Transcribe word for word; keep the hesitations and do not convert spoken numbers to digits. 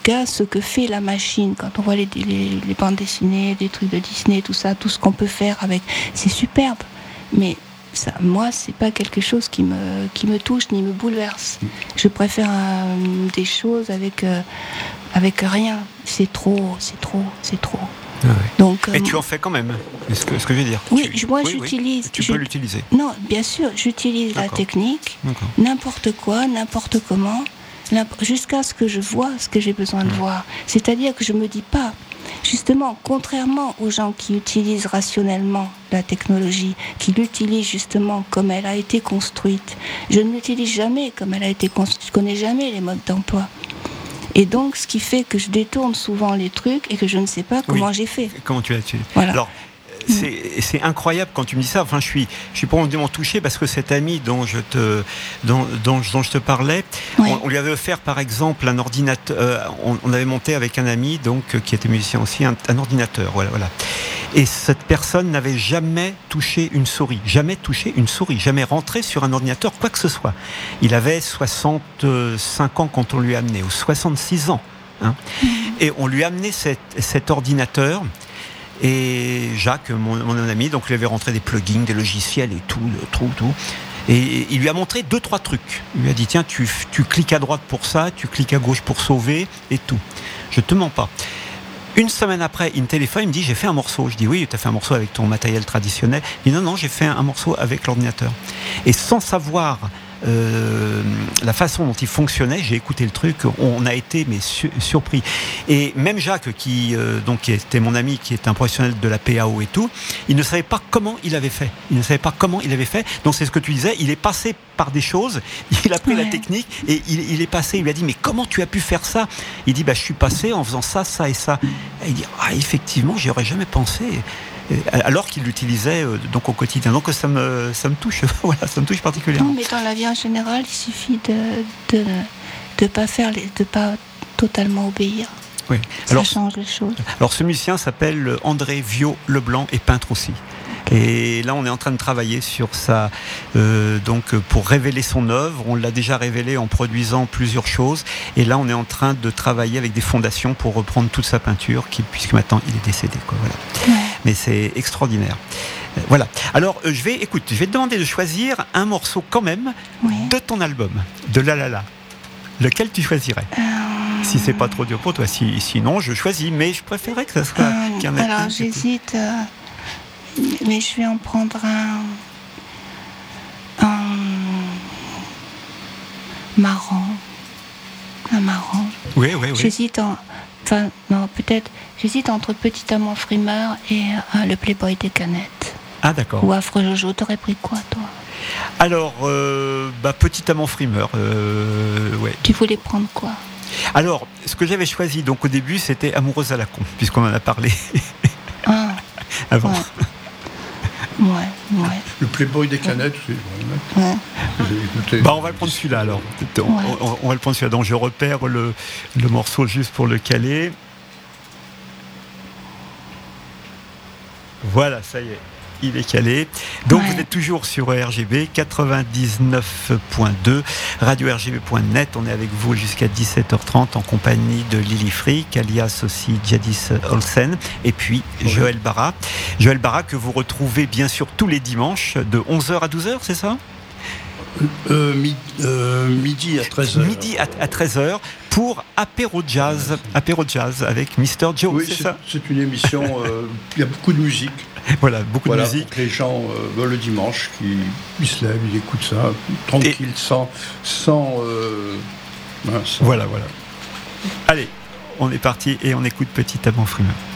cas, ce que fait la machine, quand on voit les, les, les bandes dessinées, des trucs de Disney, tout ça, tout ce qu'on peut faire avec, c'est superbe. Mais ça, moi, c'est pas quelque chose qui me, qui me touche ni me bouleverse. Je préfère euh, des choses avec, euh, avec rien. C'est trop, c'est trop, c'est trop. Ah ouais. Donc, et euh, tu en fais quand même, c'est ce que, ce que je veux dire. Oui, tu, moi oui, j'utilise. Oui, tu je, peux l'utiliser. Non, bien sûr, j'utilise D'accord. la technique, D'accord. n'importe quoi, n'importe comment, jusqu'à ce que je vois ce que j'ai besoin de mmh. voir. C'est-à-dire que je me dis pas, justement, contrairement aux gens qui utilisent rationnellement la technologie, qui l'utilisent justement comme elle a été construite, je ne l'utilise jamais comme elle a été construite. Je connais jamais les modes d'emploi. Et donc, ce qui fait que je détourne souvent les trucs et que je ne sais pas comment oui. j'ai fait. Comment tu as fait. Voilà. Alors, c'est, c'est incroyable quand tu me dis ça. Enfin, je suis, je suis profondément touché parce que cet ami dont je te, dont, dont, dont je te parlais, oui. on, on lui avait offert par exemple un ordinateur. Euh, on, on avait monté avec un ami donc qui était musicien aussi un, un ordinateur. Voilà, voilà. Et cette personne n'avait jamais touché une souris, jamais touché une souris, jamais rentré sur un ordinateur, quoi que ce soit. Il avait soixante-cinq ans quand on lui a amené, ou soixante-six ans. Hein. Mmh. Et on lui a amené cet, cet ordinateur. Et Jacques, mon, mon ami, donc lui avait rentré des plugins, des logiciels et tout, tout, tout. Et il lui a montré deux, trois trucs. Il lui a dit, tiens, tu, tu cliques à droite pour ça, tu cliques à gauche pour sauver, et tout. Je te mens pas. Une semaine après, il me téléphone, il me dit, j'ai fait un morceau. Je dis, oui, tu as fait un morceau avec ton matériel traditionnel. Il dit, non, non, j'ai fait un morceau avec l'ordinateur. Et sans savoir euh, la façon dont il fonctionnait, j'ai écouté le truc, on a été mais su- surpris. Et même Jacques, qui, euh, donc, qui était mon ami, qui est un professionnel de la P A O et tout, il ne savait pas comment il avait fait. Il ne savait pas comment il avait fait. Donc c'est ce que tu disais, il est passé par des choses, il a pris ouais. la technique et il, il est passé, il lui a dit, mais comment tu as pu faire ça ? Il dit, bah, je suis passé en faisant ça, ça et ça. Et il dit, ah, effectivement, j'y aurais jamais pensé. Alors qu'il l'utilisait euh, donc au quotidien. Donc ça me, ça me touche, voilà, ça me touche particulièrement. Non, mais dans la vie en général, il suffit de de, de pas faire, les, de pas totalement obéir. Oui. Ça alors, change les choses. Alors ce musicien s'appelle André Viau-Leblanc et peintre aussi. Et là, on est en train de travailler sur ça, euh, donc pour révéler son œuvre. On l'a déjà révélé en produisant plusieurs choses. Et là, on est en train de travailler avec des fondations pour reprendre toute sa peinture, qui, puisque maintenant il est décédé, quoi, voilà. Ouais. Mais c'est extraordinaire. Euh, voilà. Alors, euh, je vais, écoute, je vais te demander de choisir un morceau quand même oui. de ton album, de La La La. Lequel tu choisirais euh... Si c'est pas trop dur pour toi. Si, sinon, je choisis. Mais je préférerais que ça soit. Euh, qu'un alors, matin, j'hésite. Euh... Mais je vais en prendre un, un marrant, un marrant. Oui, oui, oui. J'hésite en, enfin non, peut-être, j'hésite entre Petit Amant Frimeur et euh, le Playboy des Canettes. Ah d'accord. Ou Affreux Jojo. T'aurais pris quoi, toi ? Alors, euh, bah Petit Amant Frimeur, euh, ouais. Tu voulais prendre quoi ? Alors, ce que j'avais choisi, donc au début, c'était Amoureuse à la con, puisqu'on en a parlé. Ah. Avant. Ouais. Ouais, ouais. Le Playboy des canettes, c'est ouais. ouais. Bah, on va le prendre celui-là alors. On, ouais. on, on va le prendre celui-là. Donc je repère le, le morceau juste pour le caler. Voilà, ça y est, il est calé. Donc ouais. Vous êtes toujours sur R G B quatre-vingt-dix-neuf point deux, radio R G B point net. On est avec vous jusqu'à dix-sept heures trente en compagnie de Lily Frick, alias aussi Jadis Olsen, et puis ouais. Joël Barra. Joël Barra que vous retrouvez bien sûr tous les dimanches de onze heures à douze heures, c'est ça ? euh, mi- euh, Midi à treize heures. Midi à, à treize heures pour Apéro Jazz, Apéro Jazz avec Mister Joe, oui, c'est, c'est ça ? C'est une émission, euh, il y a beaucoup de musique. Voilà, beaucoup voilà, de musique. Pour que les gens, euh, le dimanche, qui, ils se lèvent, ils écoutent ça, tranquille, Et... sans... sans, euh, hein, sans... Voilà, voilà. Allez, on est parti et on écoute Petit Amant Frimeur.